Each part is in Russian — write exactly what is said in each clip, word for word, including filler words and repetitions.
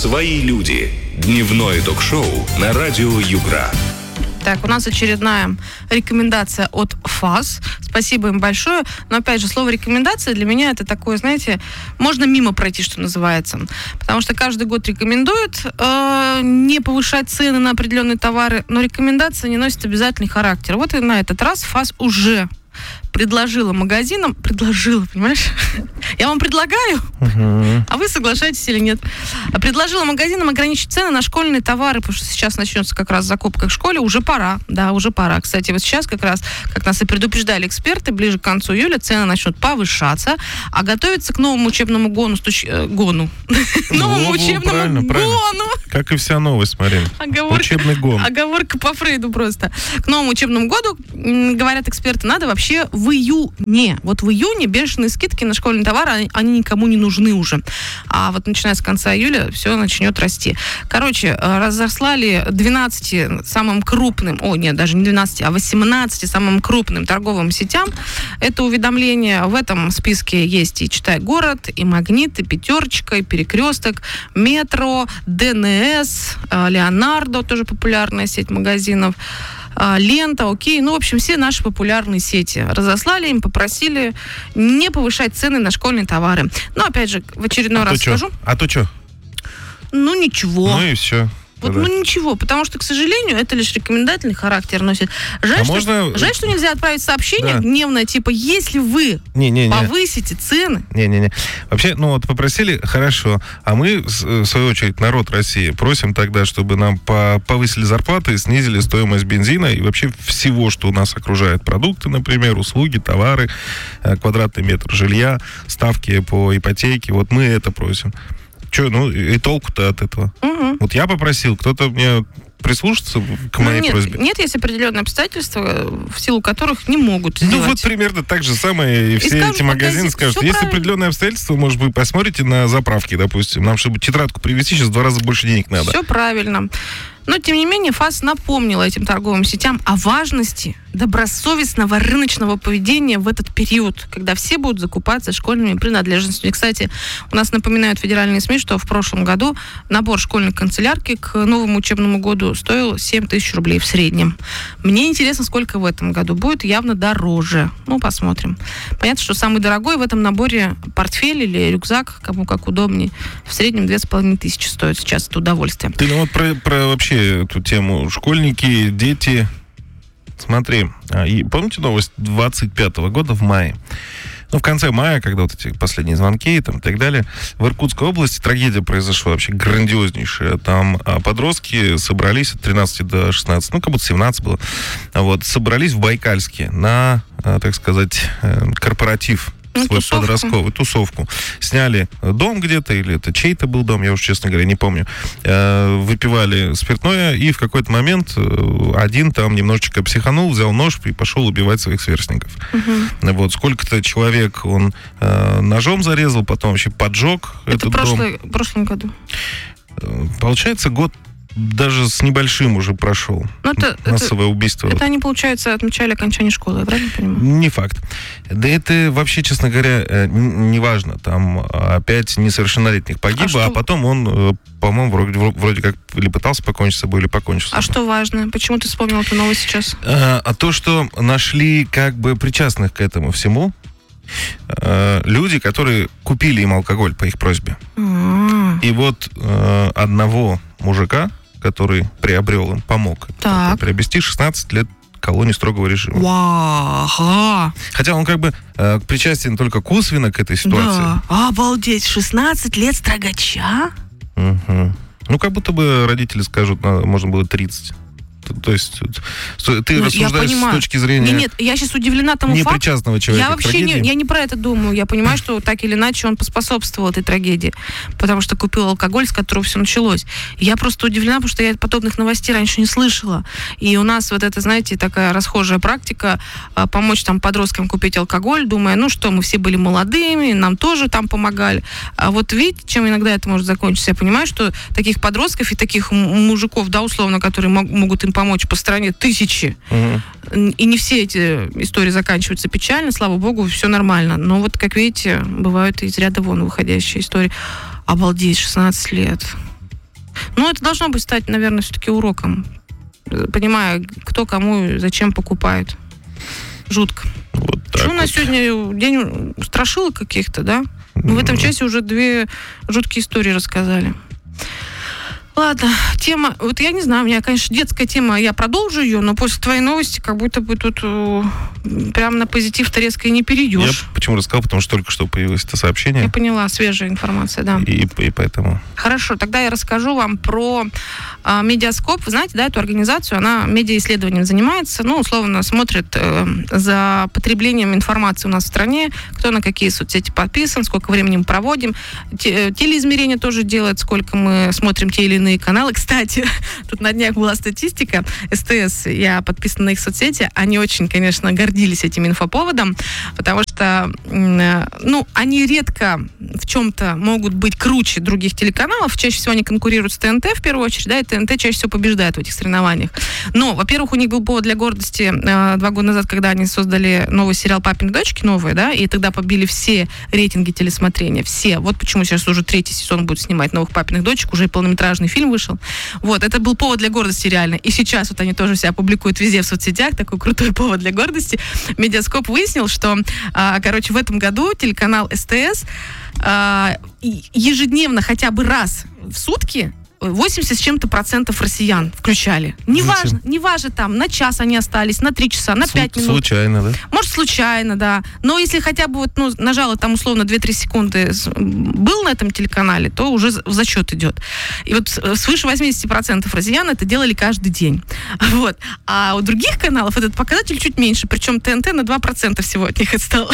«Свои люди». Дневное ток-шоу на радио Югра. Так, у нас очередная рекомендация от ФАС. Спасибо им большое. Но, опять же, слово «рекомендация» для меня это такое, знаете, можно мимо пройти, что называется. Потому что каждый год рекомендуют э, не повышать цены на определенные товары, но рекомендация не носит обязательный характер. Вот и на этот раз ФАС уже предложила магазинам, предложила, понимаешь? Я вам предлагаю, uh-huh. а вы соглашаетесь или нет. Предложила магазинам ограничить цены на школьные товары, потому что сейчас начнется как раз закупка в школе, уже пора, да, уже пора. Кстати, вот сейчас как раз, как нас и предупреждали эксперты, ближе к концу июля цены начнут повышаться, а готовиться к новому учебному гону, стуч... э, гону, новому учебному гону. Как и вся новость, Марина. Учебный гон. Оговорка по Фрейду просто. К новому учебному году, говорят эксперты, надо вообще в июне. Вот в июне бешеные скидки на школьные товары, они, они никому не нужны уже. А вот начиная с конца июля все начнет расти. Короче, разослали двенадцати самым крупным, о, нет, даже не двенадцати, а восемнадцати самым крупным торговым сетям это уведомление. В этом списке есть и «Читай город», и «Магнит», и «Пятерочка», и «Перекресток», «Метро», ДНС, «Леонардо», тоже популярная сеть магазинов, «Лента», «Окей». Ну, в общем, все наши популярные сети разослали, им попросили не повышать цены на школьные товары. Но, опять же, в очередной а раз скажу. А то что? Ну, ничего. Ну и все. Вот, ну ничего, потому что, к сожалению, это лишь рекомендательный характер носит. Жаль, а что, можно... жаль что нельзя отправить сообщение да. гневное, типа, если вы не, не, не. повысите цены... Не-не-не. Вообще, ну вот попросили, хорошо, а мы, в свою очередь, народ России, просим тогда, чтобы нам повысили зарплаты, снизили стоимость бензина и вообще всего, что у нас окружает. Продукты, например, услуги, товары, квадратный метр жилья, ставки по ипотеке. Вот мы это просим. Че, ну и толку-то от этого? Угу. Вот я попросил, кто-то мне прислушаться к моей ну, нет, просьбе? Нет, есть определенные обстоятельства, в силу которых не могут сделать. Ну вот примерно так же самое и, и все скажут, эти магазины скажут. Есть правильно. Определенные обстоятельства, может, вы посмотрите на заправке, допустим. Нам, чтобы тетрадку привезти, сейчас в два раза больше денег надо. Все правильно. Но, тем не менее, ФАС напомнила этим торговым сетям о важности добросовестного рыночного поведения в этот период, когда все будут закупаться школьными принадлежностями. Кстати, у нас напоминают федеральные СМИ, что в прошлом году набор школьной канцелярки к новому учебному году стоил семь тысяч рублей в среднем. Мне интересно, сколько в этом году будет, явно дороже. Ну, посмотрим. Понятно, что самый дорогой в этом наборе портфель или рюкзак, кому как удобнее, в среднем две с половиной тысячи стоит сейчас это удовольствие. Ты ну вот про, про вообще эту тему. Школьники, дети. Смотри, и помните новость двадцать пятого года в мае? Ну, в конце мая, когда вот эти последние звонки и там, и так далее, в Иркутской области трагедия произошла вообще грандиознейшая. Там подростки собрались от тринадцати до шестнадцати, ну, как будто семнадцать было, вот, собрались в Байкальске на, так сказать, корпоратив. Ну, свой тусовку. подростковый, тусовку. Сняли дом где-то, или это чей-то был дом, я уж, честно говоря, не помню. Э, выпивали спиртное, и в какой-то момент один там немножечко психанул, взял нож и пошел убивать своих сверстников. Угу. Вот, сколько-то человек он э, ножом зарезал, потом вообще поджег это этот прошлый, дом. в прошлом году. Получается, год даже с небольшим уже прошел. Это, массовое это, убийство. Это они, получается, отмечали окончание школы, я правильно понимаю? Не факт. Да это вообще, честно говоря, не важно. Там опять несовершеннолетних погибло, а, а потом он, по-моему, вроде, вроде как или пытался покончить с собой, или покончил с собой. А что важно? Почему ты вспомнил эту новость сейчас? А, а то, что нашли как бы причастных к этому всему а, люди, которые купили им алкоголь по их просьбе. А-а-а. И вот а, одного мужика, который приобрел им, помог это приобрести, шестнадцать лет колонии строгого режима. Вау! Хотя он как бы э, причастен только косвенно к этой ситуации. Да. Обалдеть, шестнадцать лет строгача? Угу. Ну, как будто бы родители скажут, можно было тридцать. То есть ты ну, рассуждаешь с точки зрения нет, нет, я сейчас удивлена тому факту. Непричастного человека. Я вообще не, я не про это думаю. Я понимаю, что так или иначе он поспособствовал этой трагедии, потому что купил алкоголь, с которого все началось. Я просто удивлена, потому что я подобных новостей раньше не слышала. И у нас вот это, знаете, такая расхожая практика помочь там подросткам купить алкоголь, думая, ну что, мы все были молодыми, нам тоже там помогали. А вот видите, чем иногда это может закончиться? Я понимаю, что таких подростков и таких мужиков, да, условно, которые могут им помочь по стране тысячи. Угу. И не все эти истории заканчиваются печально, слава богу, все нормально. Но вот, как видите, бывают из ряда вон выходящие истории. Обалдеть, шестнадцать лет. Ну, это должно быть стать, наверное, все-таки уроком. Понимая, кто кому и зачем покупает. Жутко. Вот так Что у нас вот. сегодня день страшилок каких-то, да? Мы в этом часе уже две жуткие истории рассказали. Ладно, тема, вот я не знаю, у меня, конечно, детская тема, я продолжу ее, но после твоей новости как будто бы тут э, прям на позитив-то резко и не перейдешь. Я почему рассказал, потому что только что появилось это сообщение. Я поняла, свежая информация, да. И, и поэтому... Хорошо, тогда я расскажу вам про э, Медиаскоп. Вы знаете, да, эту организацию, она медиаисследованием занимается, ну, условно, смотрит э, за потреблением информации у нас в стране, кто на какие соцсети подписан, сколько времени мы проводим. Те, телеизмерение тоже делает, сколько мы смотрим те или иные каналы. Кстати, тут на днях была статистика. СТС, я подписана на их соцсети, они очень, конечно, гордились этим инфоповодом, потому что, ну, они редко в чем-то могут быть круче других телеканалов. Чаще всего они конкурируют с ТНТ в первую очередь, да, и ТНТ чаще всего побеждает в этих соревнованиях. Но, во-первых, у них был повод для гордости э, два года назад, когда они создали новый сериал «Папины дочки», новые, да, и тогда побили все рейтинги телесмотрения, все. Вот почему сейчас уже третий сезон будет снимать новых «Папиных дочек», уже и полнометражный фильм вышел. Вот, это был повод для гордости реально. И сейчас вот они тоже себя публикуют везде в соцсетях, такой крутой повод для гордости. Медиаскоп выяснил, что, а, короче, в этом году телеканал СТС а, ежедневно хотя бы раз в сутки восемьдесят с чем-то процентов россиян включали. Неважно, неважно там, на час они остались, на три часа, на пять минут. Случайно, да? Может, случайно, да. Но если хотя бы вот, ну, нажала там условно две-три секунды, был на этом телеканале, то уже в зачет идет. И вот свыше восемьдесят процентов россиян это делали каждый день. Вот. А у других каналов этот показатель чуть меньше, причем ТНТ на два процента всего от них отстал.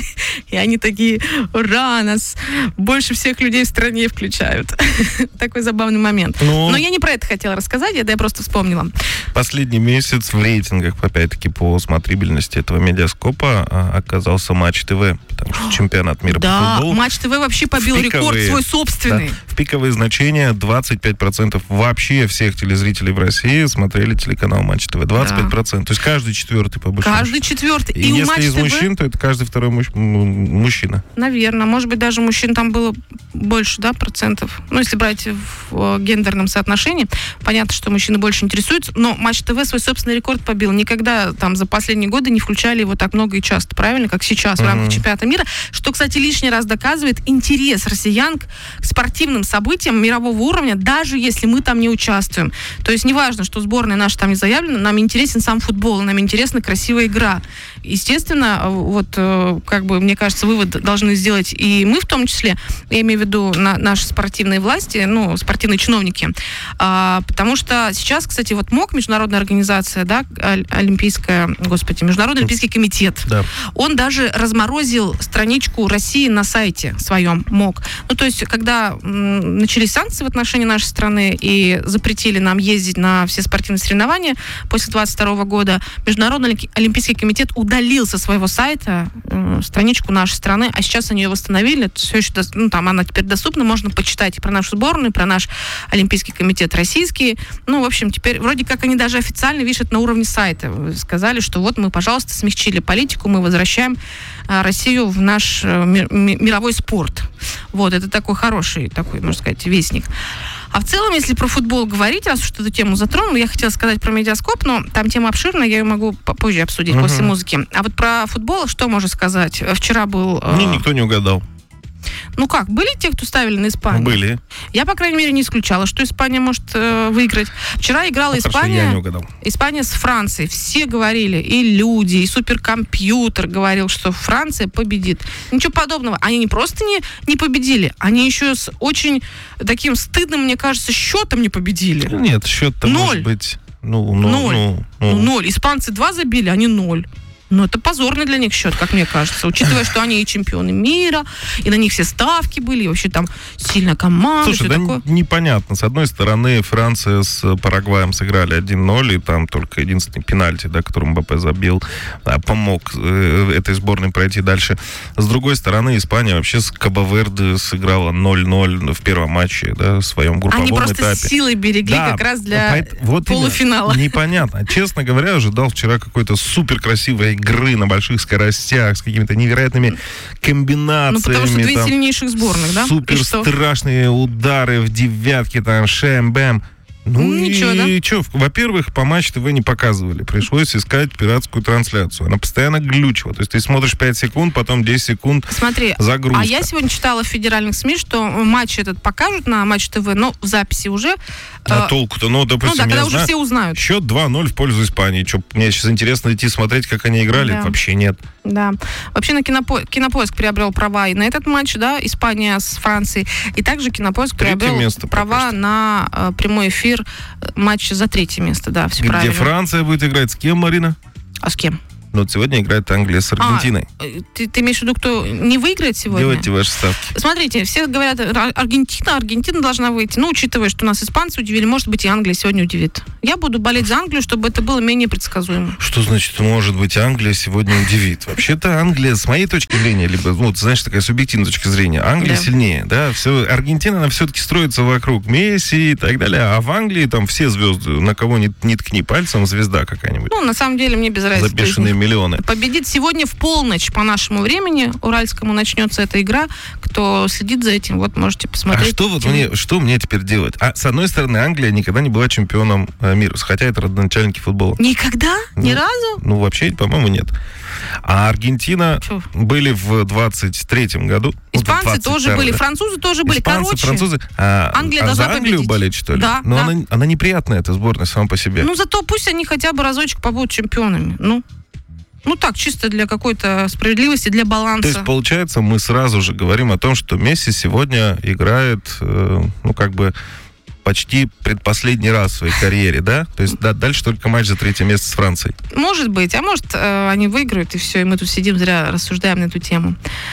И они такие: ура, нас больше всех людей в стране включают. Такой забавный момент. Ну, Но я не про это хотела рассказать, это я просто вспомнила. Последний месяц в рейтингах, опять-таки, по смотрибельности этого медиаскопа а, оказался Матч ТВ, потому что чемпионат мира да, по футболу. Матч ТВ вообще побил рекорд свой собственный. Да, в пиковые значения двадцать пять процентов вообще всех телезрителей в России смотрели телеканал Матч ТВ. двадцать пять процентов. Да. То есть каждый четвертый по большому. Каждый четвертый. И, и если Матч из ТВ... мужчин, то это каждый второй муж... мужчина. Наверное. Может быть, даже мужчин там было больше, да, процентов. Ну, если брать в гендерном соотношении. Понятно, что мужчины больше интересуются, но Матч ТВ свой собственный рекорд побил. Никогда там за последние годы не включали его так много и часто, правильно, как сейчас, mm-hmm. в рамках чемпионата мира. Что, кстати, лишний раз доказывает интерес россиян к спортивным событиям мирового уровня, даже если мы там не участвуем. То есть неважно, что сборная наша там не заявлена, нам интересен сам футбол, нам интересна красивая игра. Естественно, вот, как бы, мне кажется, вывод должны сделать и мы в том числе, я имею в виду на, наши спортивные власти, ну, спортивные чиновники. А, потому что сейчас, кстати, вот МОК, международная организация, да, олимпийская, господи, Международный олимпийский комитет, да. Он даже разморозил страничку России на сайте своем МОК. Ну, то есть, когда м, начались санкции в отношении нашей страны и запретили нам ездить на все спортивные соревнования после двадцать второго года, Международный олимпийский комитет удалил со своего сайта э, страничку нашей страны, а сейчас они ее восстановили, это все еще, ну, там она теперь доступна, можно почитать и про нашу сборную, и про наш Олимпийский комитет российский. Ну, в общем, теперь вроде как они даже официально вишат на уровне сайта. Сказали, что вот мы, пожалуйста, смягчили политику, мы возвращаем а, Россию в наш а, ми- ми- мировой спорт. Вот, это такой хороший, такой, можно сказать, вестник. А в целом, если про футбол говорить, раз уж эту тему затронула, я хотела сказать про Медиаскоп, но там тема обширная, я ее могу позже обсудить, uh-huh. после музыки. А вот про футбол что можно сказать? Вчера был... Мне э... никто не угадал. Ну как, были те, кто ставили на Испанию? Были. Я, по крайней мере, не исключала, что Испания может э, выиграть. Вчера играла ну, Испания. Хорошо, я не угадал. Испания с Францией. Все говорили, и люди, и суперкомпьютер говорил, что Франция победит. Ничего подобного. Они не просто не, не победили, они еще с очень таким стыдным, мне кажется, счетом не победили. Нет, счет-то ноль. Может быть... Ну, ну, ноль. Ну, ну. ну, ноль. Испанцы два забили, они ноль. Ну, это позорный для них счет, как мне кажется, учитывая, что они и чемпионы мира, и на них все ставки были, и вообще там сильная команда. Слушай, да такое. Непонятно. С одной стороны, Франция с Парагваем сыграли один ноль, и там только единственный пенальти, да, который МБАППе забил, да, помог э, этой сборной пройти дальше. С другой стороны, Испания вообще с Кабо-Верде сыграла ноль ноль в первом матче, да, в своем групповом этапе. Они просто этапе. силой берегли да, как раз для вот полуфинала. Непонятно. Честно говоря, ожидал вчера какой-то супер красивой игры на больших скоростях, с какими-то невероятными комбинациями. Ну, потому что две там, сильнейших сборных, да? супер страшные удары в девятке, там, шэм-бэм. Ну Ничего, и да? что, во-первых, по Матч ТВ не показывали. Пришлось искать пиратскую трансляцию. Она постоянно глючила. То есть ты смотришь пять секунд, потом десять секунд Смотри, загрузка. а я сегодня читала в федеральных СМИ, что матч этот покажут на Матч ТВ, но в записи уже. А э, толку-то? Ну, допустим, ну да, когда я уже знаю, все узнают. счет два ноль в пользу Испании. Что, мне сейчас интересно идти смотреть, как они играли? Да. Вообще нет. Да. Вообще на Кинопо... Кинопоиск приобрел права и на этот матч, да, Испания с Францией. И также Кинопоиск Третье приобрел место права пока что. на э, прямой эфир э, матча за третье место, да, все Где правильно. Франция будет играть? С кем, Марина? А с кем? Ну, вот сегодня играет Англия с Аргентиной. А, э, ты, ты имеешь в виду, кто не выиграет сегодня? Делайте ваши ставки. Смотрите, все говорят, Ар- Аргентина, Аргентина должна выйти. Ну, учитывая, что нас испанцы удивили, может быть, и Англия сегодня удивит. Я буду болеть за Англию, чтобы это было менее предсказуемо. Что значит, может быть, Англия сегодня удивит? Вообще-то Англия, с моей точки зрения, либо, ну, вот, знаешь, такая субъективная точка зрения, Англия Да. сильнее, да, все, Аргентина, она все-таки строится вокруг Месси и так далее, а в Англии там все звезды, на кого не, не ткни пальцем, звезда какая-нибудь, Ну, на самом деле, мне без разницы. за бешеные миллионы. Победит сегодня в полночь по нашему времени. Уральскому начнется эта игра. Кто следит за этим, вот можете А посмотреть. что вот мне, что мне теперь делать? А с одной стороны, Англия никогда не была чемпионом э, мира, хотя это родоначальники футбола. Никогда? Ни Ну, разу? Ну, вообще, по-моему, нет. А Аргентина Чё? были в двадцать третьем году. Ну, Испанцы двадцать тоже втором, были, да. французы тоже были. Испанцы, Короче, французы. А, Англия а должна за Англию победить. болеть, что ли? Да, Но да. Она, она неприятная, эта сборная, сама по себе. ну зато пусть они хотя бы разочек побудут чемпионами. Ну, ну так, чисто для какой-то справедливости, для баланса. То есть, получается, мы сразу же говорим о том, что Месси сегодня играет, э, ну, как бы, почти предпоследний раз в своей карьере, да? То есть, да, дальше только матч за третье место с Францией. Может быть, а может э, они выиграют, и все, и мы тут сидим зря рассуждаем на эту тему.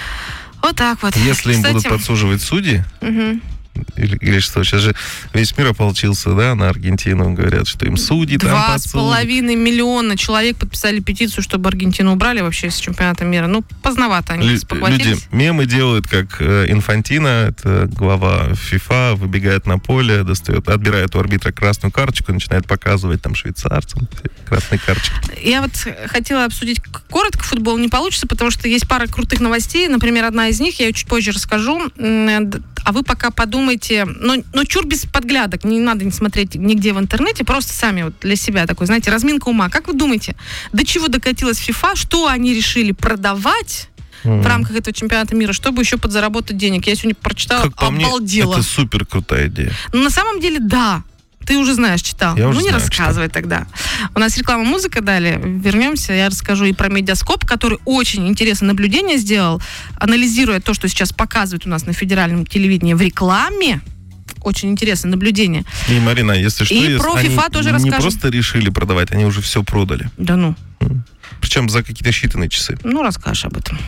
Вот так вот. Если им Кстати, будут подсуживать судьи, мгм. или, или что, сейчас же весь мир ополчился, да, на Аргентину, говорят, что им судьи там Два с подсудят. половиной миллиона человек подписали петицию, чтобы Аргентину убрали вообще с чемпионата мира. Ну, поздновато они Лю- спохватились. Люди мемы делают, как э, Инфантино, это глава ФИФА, выбегает на поле, достает, отбирает у арбитра красную карточку, начинает показывать там швейцарцам красные карточки. Я вот хотела обсудить к- коротко футбол, не получится, потому что есть пара крутых новостей. Например, одна из них, я ее чуть позже расскажу. М, д- А вы пока подумайте, но, но чур без подглядок, не надо не смотреть нигде в интернете, просто сами вот для себя такой, знаете, разминка ума. Как вы думаете, до чего докатилась ФИФА, что они решили продавать в рамках этого чемпионата мира, чтобы еще подзаработать денег? Я сегодня прочитала, Как по мне, обалдела. это супер крутая идея. Ну, на самом деле, да. Ты уже знаешь, читал. Я ну, уже не знаю, рассказывай тогда. У нас реклама, музыка далее. Вернемся, я расскажу и про медиаскоп, который очень интересное наблюдение сделал, анализируя то, что сейчас показывают у нас на федеральном телевидении в рекламе. Очень интересное наблюдение. И, Марина, если что, И если про они FIFA тоже не расскажем. просто решили продавать, они уже все продали. Да ну, Причем за какие-то считанные часы. ну расскажешь об этом.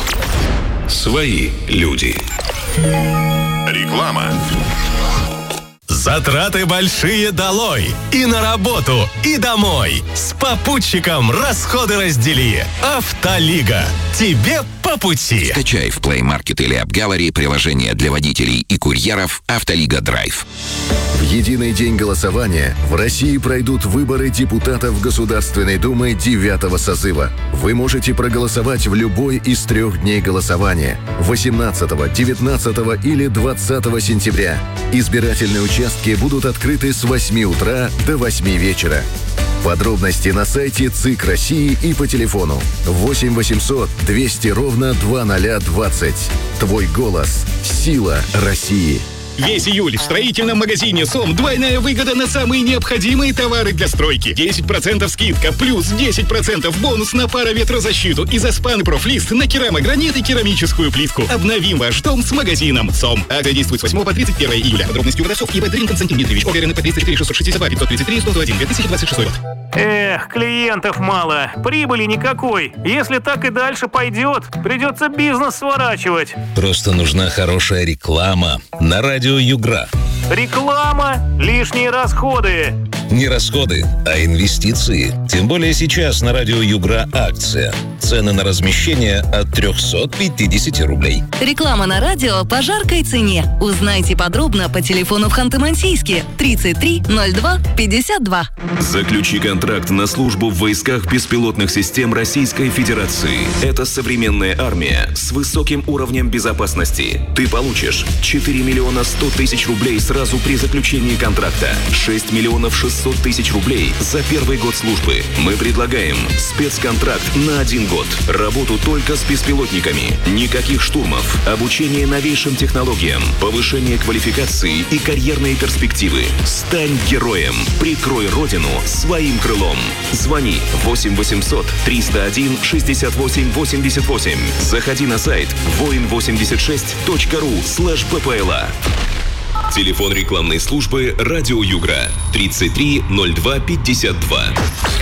Свои люди. Реклама. Затраты большие долой. И на работу, и домой. С попутчиком расходы раздели. Автолига. Тебе по пути. Скачай в Play Market или App Gallery приложение для водителей и курьеров «Автолига Драйв». В единый день голосования в России пройдут выборы депутатов Государственной Думы девятого созыва. Вы можете проголосовать в любой из трех дней голосования – восемнадцатого, девятнадцатого или двадцатого сентября. Избирательные участки будут открыты с восьми утра до восьми вечера. Подробности на сайте ЦИК России и по телефону восемь восемьсот двести ровно двадцать двадцать. Твой голос – сила России. Весь июль в строительном магазине «Сом» двойная выгода на самые необходимые товары для стройки. десять процентов скидка, плюс десять процентов бонус на пароветрозащиту и Заспан и Профлист на керамогранит и керамическую плитку. Обновим ваш дом с магазином «Сом». Акция действует с восьмого по тридцать первое июля. Подробности у продавцов и Бедрин Константин Дмитриевич. Оверены по тридцать четыре шестьсот шестьдесят два пятьсот тридцать три сто один две тысячи двадцать шестой год. Эх, клиентов мало, прибыли никакой. Если так и дальше пойдет, придется бизнес сворачивать. Просто нужна хорошая реклама на радио Югра. Реклама, лишние расходы. Не расходы, а инвестиции. Тем более сейчас на радио Югра акция. Цены на размещение от триста пятьдесят рублей. Реклама на радио по жаркой цене. Узнайте подробно по телефону в Ханты-Мансийске тридцать три ноль два пятьдесят два. Заключи контракт на службу в войсках беспилотных систем Российской Федерации. Это современная армия с высоким уровнем безопасности. Ты получишь четыре миллиона сто тысяч рублей сразу при заключении контракта, шесть миллионов шестьсот тысяч рублей за первый год службы. Мы предлагаем спецконтракт на один год. Работу только с беспилотниками. Никаких штурмов. Обучение новейшим технологиям. Повышение квалификации и карьерные перспективы. Стань героем. Прикрой родину своим крылом. Звони восемь восемьсот триста один шестьдесят восемь восемьдесят восемь. Заходи на сайт воин восемьдесят шесть точка ру слэш ППЛА. Телефон рекламной службы «Радио Югра» тридцать три ноль два пятьдесят два.